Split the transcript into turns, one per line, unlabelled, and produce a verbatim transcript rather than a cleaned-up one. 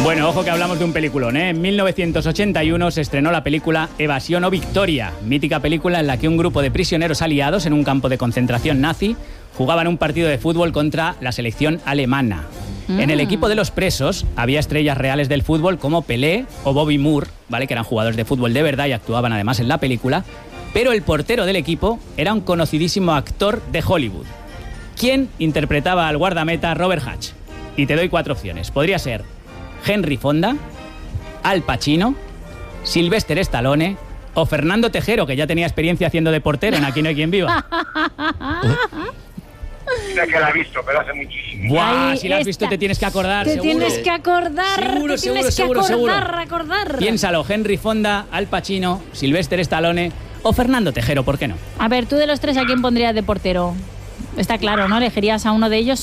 Bueno, ojo que hablamos de un peliculón, ¿eh? En mil novecientos ochenta y uno se estrenó la película Evasión o Victoria, mítica película en la que un grupo de prisioneros aliados en un campo de concentración nazi jugaban un partido de fútbol contra la selección alemana. Mm. En el equipo de los presos había estrellas reales del fútbol como Pelé o Bobby Moore, ¿vale? Que eran jugadores de fútbol de verdad y actuaban además en la película, pero el portero del equipo era un conocidísimo actor de Hollywood. ¿Quién interpretaba al guardameta Robert Hatch? Y te doy cuatro opciones. Podría ser Henry Fonda, Al Pacino, Sylvester Stallone o Fernando Tejero, que ya tenía experiencia haciendo de portero en Aquí no hay quien viva.
Sé que la he visto, pero hace muchísimo.
Buah,
Ahí
si la has
está.
visto te tienes que acordar,
Te
seguro.
tienes que acordar,
Seguro,
te
seguro,
tienes
seguro,
que
seguro.
acordar, acordar.
Piénsalo, Henry Fonda, Al Pacino, Sylvester Stallone o Fernando Tejero, ¿por qué no?
A ver, tú de los tres, ¿a quién pondrías de portero? Está claro, ¿no? ¿Elegirías a uno de ellos?